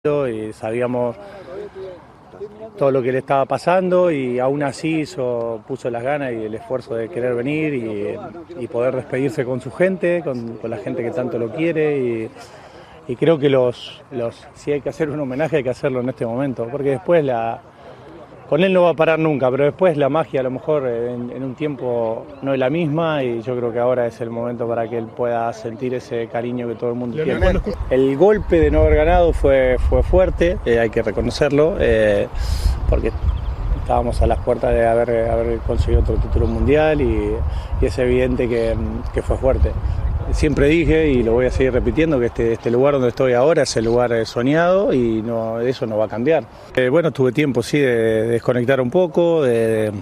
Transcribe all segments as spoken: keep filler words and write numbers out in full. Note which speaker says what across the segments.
Speaker 1: y sabíamos todo lo que le estaba pasando y aún así hizo, puso las ganas y el esfuerzo de querer venir y, y poder despedirse con su gente, con, con la gente que tanto lo quiere y, y creo que los, los, si hay que hacer un homenaje hay que hacerlo en este momento, porque después la, con él no va a parar nunca, pero después la magia a lo mejor en, en un tiempo no es la misma y yo creo que ahora es el momento para que él pueda sentir ese cariño que todo el mundo tiene. El golpe de no haber ganado fue, fue fuerte, eh, hay que reconocerlo, eh, porque estábamos a las puertas de haber, haber conseguido otro título mundial y, y es evidente que, que fue fuerte. Siempre dije, y lo voy a seguir repitiendo, que este, este lugar donde estoy ahora es el lugar soñado y no, eso no va a cambiar. Eh, bueno, tuve tiempo, sí, de, de desconectar un poco, de,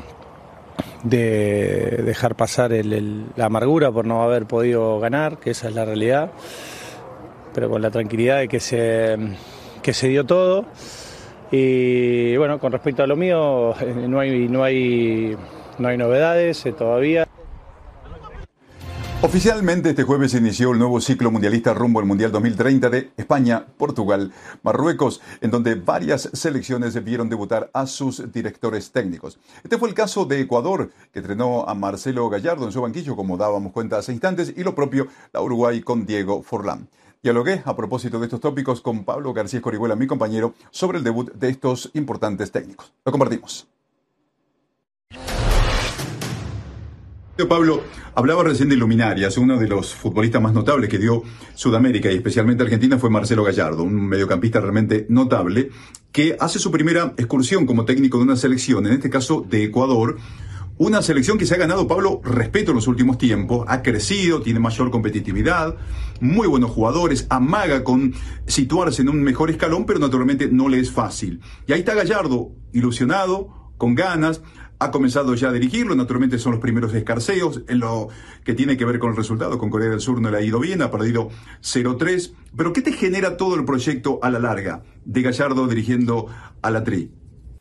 Speaker 1: de dejar pasar el, el, la amargura por no haber podido ganar, que esa es la realidad, pero con la tranquilidad de que se, que se dio todo. Y bueno, con respecto a lo mío, no hay, no hay, no hay novedades eh, todavía.
Speaker 2: Oficialmente este jueves se inició el nuevo ciclo mundialista rumbo al Mundial dos mil treinta de España, Portugal, Marruecos, en donde varias selecciones vieron debutar a sus directores técnicos. Este fue el caso de Ecuador, que entrenó a Marcelo Gallardo en su banquillo, como dábamos cuenta hace instantes, y lo propio la Uruguay con Diego Forlán. Dialogué a propósito de estos tópicos con Pablo García Escorihuela, mi compañero, sobre el debut de estos importantes técnicos. Lo compartimos. Pablo, hablaba recién de luminarias. Uno de los futbolistas más notables que dio Sudamérica y especialmente Argentina fue Marcelo Gallardo, un mediocampista realmente notable que hace su primera excursión como técnico de una selección, en este caso de Ecuador, una selección que se ha ganado, Pablo, respeto en los últimos tiempos, ha crecido, tiene mayor competitividad, muy buenos jugadores, amaga con situarse en un mejor escalón, pero naturalmente no le es fácil. Y ahí está Gallardo, ilusionado, con ganas. Ha comenzado ya a dirigirlo, naturalmente son los primeros escarceos en lo que tiene que ver con el resultado. Con Corea del Sur no le ha ido bien, ha perdido cero tres. Pero ¿qué te genera todo el proyecto a la larga de Gallardo dirigiendo a la Tri?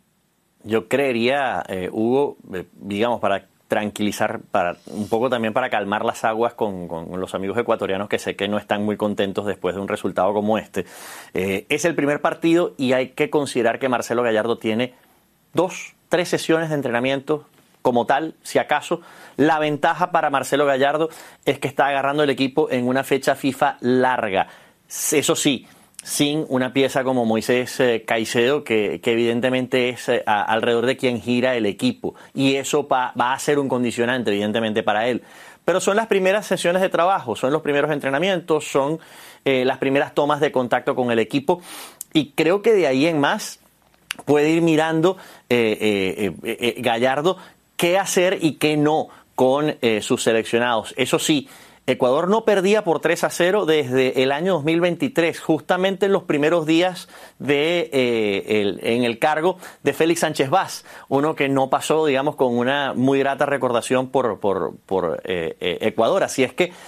Speaker 3: Yo creería, eh, Hugo, eh, digamos, para tranquilizar, para un poco también para calmar las aguas con, con los amigos ecuatorianos que sé que no están muy contentos después de un resultado como este. Eh, es el primer partido y hay que considerar que Marcelo Gallardo tiene dos, tres sesiones de entrenamiento como tal, si acaso. La ventaja para Marcelo Gallardo es que está agarrando el equipo en una fecha FIFA larga. Eso sí, sin una pieza como Moisés eh, Caicedo, que, que evidentemente es eh, a, alrededor de quien gira el equipo. Y eso va, va a ser un condicionante, evidentemente, para él. Pero son las primeras sesiones de trabajo, son los primeros entrenamientos, son eh, las primeras tomas de contacto con el equipo. Y creo que de ahí en más puede ir mirando eh, eh, eh, eh, Gallardo qué hacer y qué no con eh, sus seleccionados. Eso sí, Ecuador no perdía por tres a cero desde el año dos mil veintitrés, justamente en los primeros días de, eh, el, en el cargo de Félix Sánchez Vaz, uno que no pasó, digamos, con una muy grata recordación por, por, por eh, eh, Ecuador. Así es que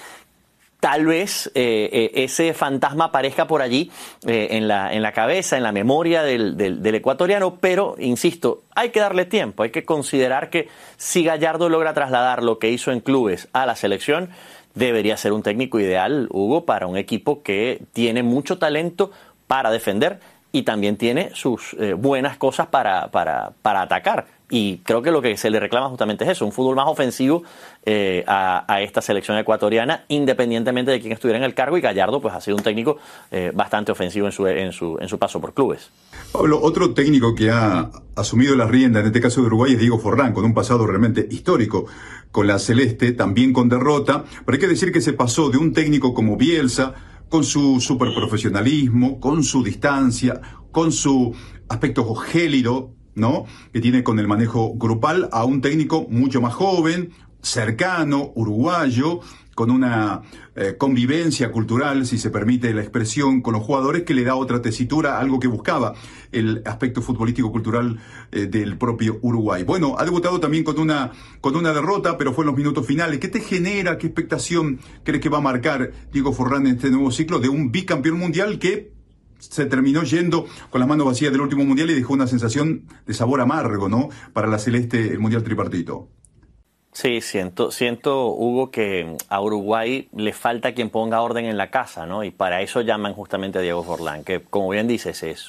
Speaker 3: tal vez eh, eh, ese fantasma aparezca por allí eh, en, la, en la cabeza, en la memoria del, del, del ecuatoriano, pero, insisto, hay que darle tiempo, hay que considerar que si Gallardo logra trasladar lo que hizo en clubes a la selección, debería ser un técnico ideal, Hugo, para un equipo que tiene mucho talento para defender y también tiene sus eh, buenas cosas para, para, para atacar. Y creo que lo que se le reclama justamente es eso, un fútbol más ofensivo eh, a, a esta selección ecuatoriana, independientemente de quién estuviera en el cargo, y Gallardo pues ha sido un técnico eh, bastante ofensivo en su, en, su, en su paso por clubes.
Speaker 2: Pablo, otro técnico que ha asumido la rienda, en este caso de Uruguay, es Diego Forlán, con un pasado realmente histórico con la Celeste, también con derrota, pero hay que decir que se pasó de un técnico como Bielsa, con su superprofesionalismo, con su distancia, con su aspecto gélido, ¿no?, que tiene con el manejo grupal, a un técnico mucho más joven, cercano, uruguayo, con una eh, convivencia cultural, si se permite la expresión, con los jugadores, que le da otra tesitura, algo que buscaba el aspecto futbolístico-cultural eh, del propio Uruguay. Bueno, ha debutado también con una, con una derrota, pero fue en los minutos finales. ¿Qué te genera, qué expectación crees que va a marcar Diego Forlán en este nuevo ciclo de un bicampeón mundial que se terminó yendo con las manos vacías del último mundial y dejó una sensación de sabor amargo, ¿no?, para la Celeste, el mundial tripartito?
Speaker 3: Sí, siento, siento, Hugo, que a Uruguay le falta quien ponga orden en la casa, ¿no? Y para eso llaman justamente a Diego Forlán, que como bien dices, es